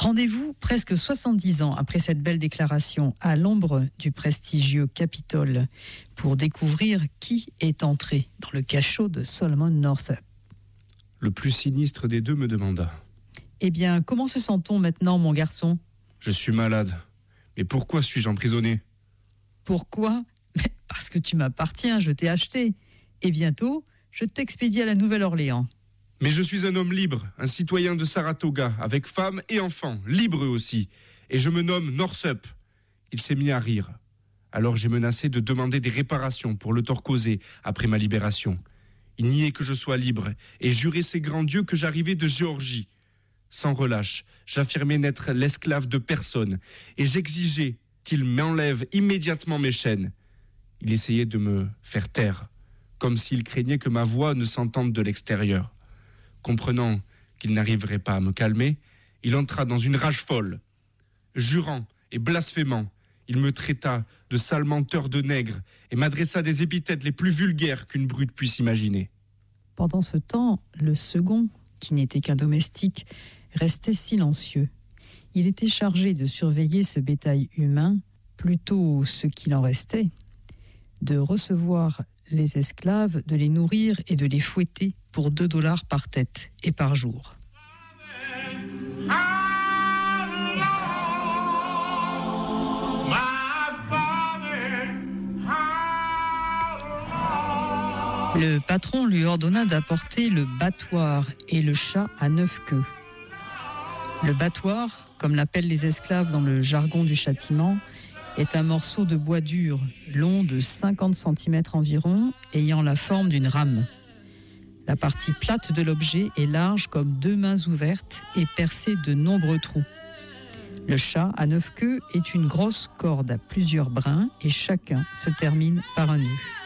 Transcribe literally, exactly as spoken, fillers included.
Rendez-vous presque soixante-dix ans après cette belle déclaration à l'ombre du prestigieux Capitole pour découvrir qui est entré dans le cachot de Solomon Northup. Le plus sinistre des deux me demanda. Eh bien, comment se sent-on maintenant, mon garçon ? Je suis malade. Mais pourquoi suis-je emprisonné ? Pourquoi ? Parce que tu m'appartiens, je t'ai acheté. Et bientôt, je t'expédie à la Nouvelle-Orléans. Mais je suis un homme libre, un citoyen de Saratoga, avec femme et enfants, libre aussi. Et je me nomme Northup. Il s'est mis à rire. Alors j'ai menacé de demander des réparations pour le tort causé après ma libération. Il niait que je sois libre et jurait ses grands dieux que j'arrivais de Géorgie. Sans relâche, j'affirmais n'être l'esclave de personne et j'exigeais qu'il m'enlève immédiatement mes chaînes. Il essayait de me faire taire, comme s'il craignait que ma voix ne s'entende de l'extérieur. Comprenant qu'il n'arriverait pas à me calmer, il entra dans une rage folle. Jurant et blasphémant, il me traita de sale menteur de nègre et m'adressa des épithètes les plus vulgaires qu'une brute puisse imaginer. Pendant ce temps, le second, qui n'était qu'un domestique, restait silencieux. Il était chargé de surveiller ce bétail humain, plutôt ce qu'il en restait, de recevoir les esclaves, de les nourrir et de les fouetter pour deux dollars par tête et par jour. Le patron lui ordonna d'apporter le battoir et le chat à neuf queues. Le battoir, comme l'appellent les esclaves dans le jargon du châtiment, est un morceau de bois dur, long de cinquante centimètres environ, ayant la forme d'une rame. La partie plate de l'objet est large comme deux mains ouvertes et percée de nombreux trous. Le chat à neuf queues est une grosse corde à plusieurs brins et chacun se termine par un nœud.